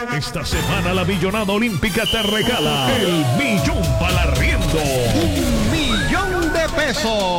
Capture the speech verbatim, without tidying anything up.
Esta semana la Millonada Olímpica te regala el millón para arriendo. ¡Un millón de pesos!